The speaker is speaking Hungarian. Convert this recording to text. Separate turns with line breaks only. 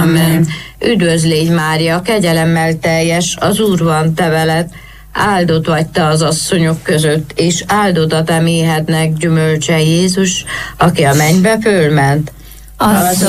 Amen.
Üdvözl légy, Mária, kegyelemmel teljes, az Úr van te veled, áldott vagy te az asszonyok között, és áldott a te méhednek gyümölcse Jézus, aki a mennybe fölment.
Asszonyom,